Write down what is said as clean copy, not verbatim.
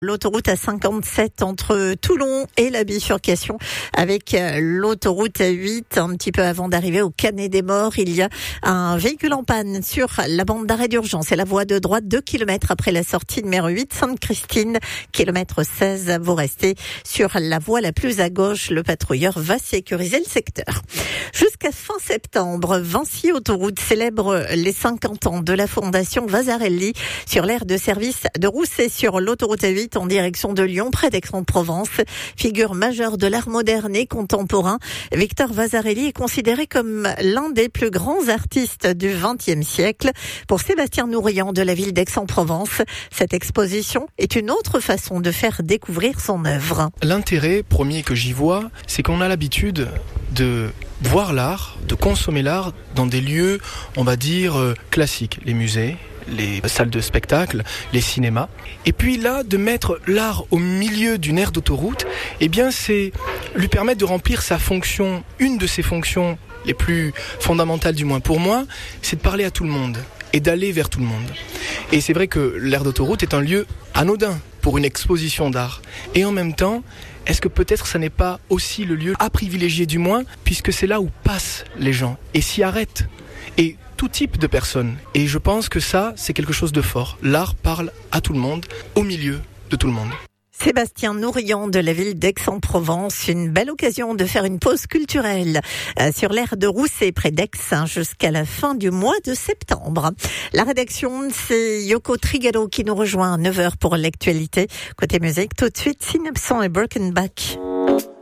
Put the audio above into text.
L'autoroute A57 entre Toulon et la bifurcation avec l'autoroute A8. Un petit peu avant d'arriver au Canet des Morts, il y a un véhicule en panne sur la bande d'arrêt d'urgence et la voie de droite 2 km après la sortie numéro 8 Sainte-Christine, kilomètre 16. Vous restez sur la voie la plus à gauche. Le patrouilleur va sécuriser le secteur. Jusqu'à fin septembre, Vinci Autoroute célèbre les 50 ans de la fondation Vasarely sur l'aire de service de Rousset sur l'autoroute A8 en direction de Lyon, près d'Aix-en-Provence. Figure majeure de l'art moderne et contemporain, Victor Vasarely est considéré comme l'un des plus grands artistes du XXe siècle. Pour Sébastien Nourrian de la ville d'Aix-en-Provence, cette exposition est une autre façon de faire découvrir son œuvre. L'intérêt premier que j'y vois, c'est qu'on a l'habitude de voir l'art, de consommer l'art dans des lieux, on va dire, classiques, les musées, les salles de spectacle, les cinémas. Et puis là, de mettre l'art au milieu d'une aire d'autoroute, eh bien c'est lui permettre de remplir sa fonction, une de ses fonctions les plus fondamentales du moins pour moi, c'est de parler à tout le monde et d'aller vers tout le monde. Et c'est vrai que l'aire d'autoroute est un lieu anodin pour une exposition d'art. Et en même temps, est-ce que peut-être ça n'est pas aussi le lieu à privilégier du moins, puisque c'est là où passent les gens et s'y arrêtent. Et tout type de personnes. Et je pense que ça, c'est quelque chose de fort. L'art parle à tout le monde, au milieu de tout le monde. Sébastien Nourrian de la ville d'Aix-en-Provence, une belle occasion de faire une pause culturelle sur l'aire de Rousset près d'Aix jusqu'à la fin du mois de septembre. La rédaction, c'est Yoko Trigado qui nous rejoint à 9h pour l'actualité. Côté musique, tout de suite, Synapson et Broken Back.